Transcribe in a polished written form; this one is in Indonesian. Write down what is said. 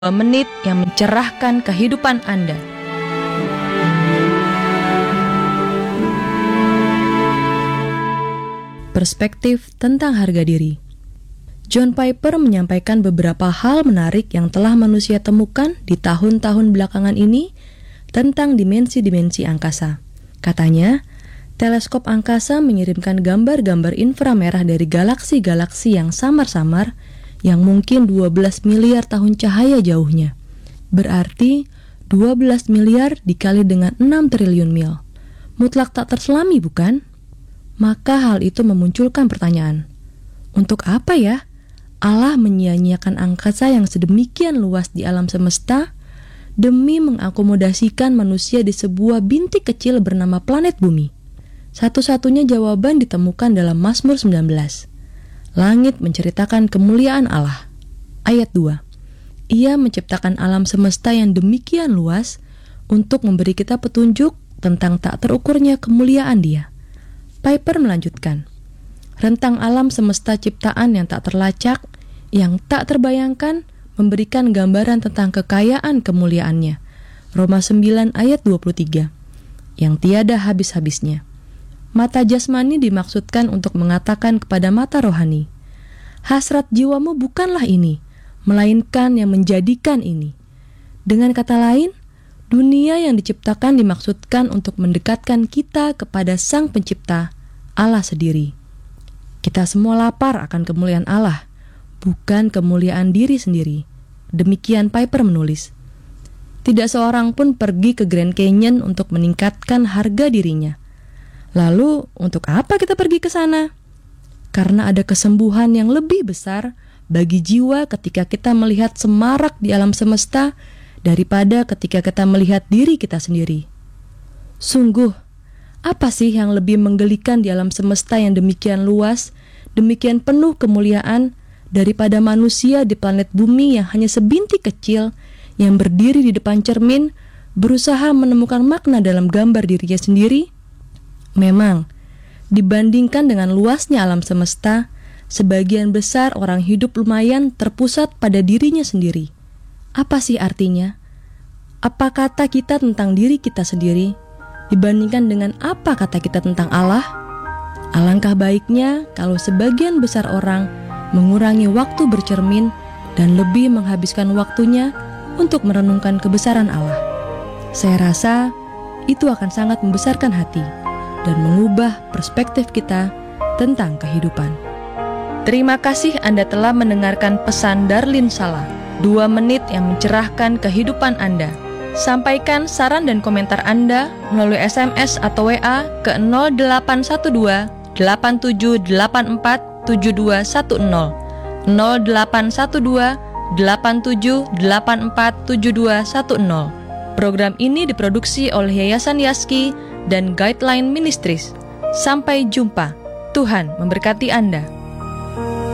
menit yang mencerahkan kehidupan Anda. Perspektif tentang harga diri. John Piper menyampaikan beberapa hal menarik yang telah manusia temukan di tahun-tahun belakangan ini tentang dimensi-dimensi angkasa. Katanya, teleskop angkasa mengirimkan gambar-gambar inframerah dari galaksi-galaksi yang samar-samar yang mungkin 12 miliar tahun cahaya jauhnya. Berarti 12 miliar dikali dengan 6 triliun mil. Mutlak tak terselami, bukan? Maka hal itu memunculkan pertanyaan. Untuk apa ya Allah menyia-nyiakan angkasa yang sedemikian luas di alam semesta demi mengakomodasikan manusia di sebuah bintik kecil bernama planet bumi? Satu-satunya jawaban ditemukan dalam Mazmur 19. Langit menceritakan kemuliaan Allah. Ayat 2. Ia menciptakan alam semesta yang demikian luas untuk memberi kita petunjuk tentang tak terukurnya kemuliaan Dia. Piper melanjutkan, rentang alam semesta ciptaan yang tak terlacak, yang tak terbayangkan, memberikan gambaran tentang kekayaan kemuliaannya. Roma 9 ayat 23, yang tiada habis-habisnya. Mata jasmani dimaksudkan untuk mengatakan kepada mata rohani, hasrat jiwamu bukanlah ini, melainkan yang menjadikan ini. Dengan kata lain, dunia yang diciptakan dimaksudkan untuk mendekatkan kita kepada Sang Pencipta, Allah sendiri. Kita semua lapar akan kemuliaan Allah, bukan kemuliaan diri sendiri. Demikian Piper menulis. Tidak seorang pun pergi ke Grand Canyon untuk meningkatkan harga dirinya. Lalu, untuk apa kita pergi ke sana? Karena ada kesembuhan yang lebih besar bagi jiwa ketika kita melihat semarak di alam semesta daripada ketika kita melihat diri kita sendiri. Sungguh, apa sih yang lebih menggelikan di alam semesta yang demikian luas, demikian penuh kemuliaan daripada manusia di planet bumi yang hanya sebintik kecil yang berdiri di depan cermin berusaha menemukan makna dalam gambar dirinya sendiri? Memang, dibandingkan dengan luasnya alam semesta, sebagian besar orang hidup lumayan terpusat pada dirinya sendiri. Apa sih artinya? Apa kata kita tentang diri kita sendiri dibandingkan dengan apa kata kita tentang Allah? Alangkah baiknya kalau sebagian besar orang mengurangi waktu bercermin dan lebih menghabiskan waktunya untuk merenungkan kebesaran Allah. Saya rasa itu akan sangat membesarkan hati dan mengubah perspektif kita tentang kehidupan. Terima kasih Anda telah mendengarkan pesan Darlin Sala, 2 menit yang mencerahkan kehidupan Anda. Sampaikan saran dan komentar Anda melalui SMS atau WA ke 0812 8784 7210 0812 8784 7210. Program ini diproduksi oleh Yayasan Yaski dan Guideline Ministries. Sampai jumpa. Tuhan memberkati Anda.